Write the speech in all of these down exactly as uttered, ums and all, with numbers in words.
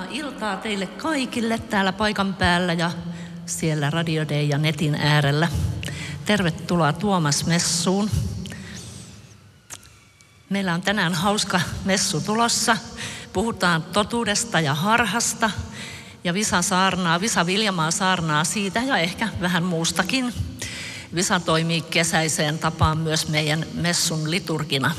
iltaa teille kaikille täällä paikan päällä ja siellä Radio Day ja netin äärellä. Tervetuloa Tuomas-messuun. Meillä on tänään hauska messu tulossa. Puhutaan totuudesta ja harhasta. Ja Visa saarnaa, Visa Viljamaa saarnaa siitä ja ehkä vähän muustakin. Visa toimii kesäiseen tapaan myös meidän messun liturgina.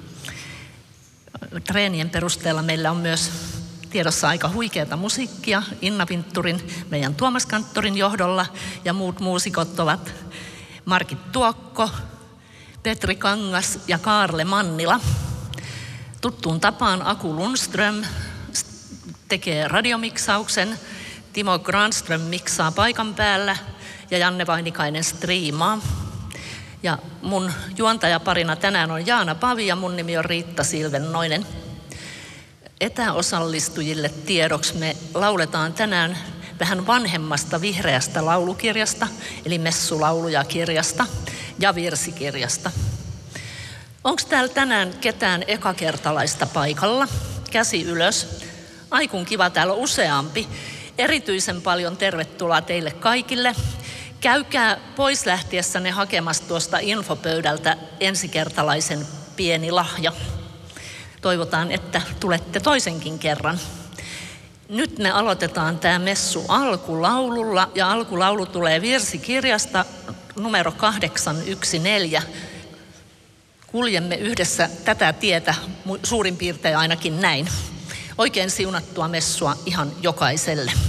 Treenien perusteella meillä on myös tiedossa aika huikeata musiikkia Inna Vintturin, meidän Tuomas-kanttorin johdolla, ja muut muusikot ovat Margit Tuokko, Petri Kangas ja Kaarle Mannila. Tuttuun tapaan Aku Lundström tekee radiomiksauksen, Timo Granström miksaa paikan päällä ja Janne Vainikainen striimaa. Ja mun juontajaparina tänään on Jaana Pavi ja mun nimi on Riitta Silvennoinen. Etäosallistujille tiedoksi me lauletaan tänään vähän vanhemmasta vihreästä laulukirjasta, eli messulauluja-kirjasta ja virsikirjasta. Onko täällä tänään ketään ekakertalaista paikalla? Käsi ylös. Ai kun kiva, täällä on useampi. Erityisen paljon tervetuloa teille kaikille. Käykää pois lähtiessänne hakemassa tuosta infopöydältä ensikertalaisen pieni lahja. Toivotaan, että tulette toisenkin kerran. Nyt me aloitetaan tämä messu alkulaululla, ja alkulaulu tulee virsikirjasta numero kahdeksan yksi neljä. Kuljemme yhdessä tätä tietä, suurin piirtein ainakin näin. Oikein siunattua messua ihan jokaiselle.